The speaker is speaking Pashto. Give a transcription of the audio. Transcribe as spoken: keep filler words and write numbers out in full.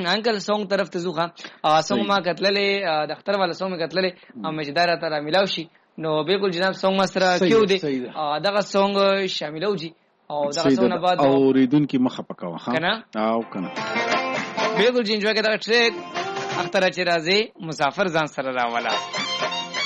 انکل سونګ طرف ته ځوخه سونګ ما کتللې د اختر والا سونګ کتللې او مجدار ته ملاو شي نو بالکل جناب سونګ مسره کیو دی دغه سونګ شاملو جی او دغه سونه بعد او ریدونکو مخه پکاوه ها کنه او کنه بالکل جی انجوای کړه ټریک اختر چې راځي مسافر ځان سره راواله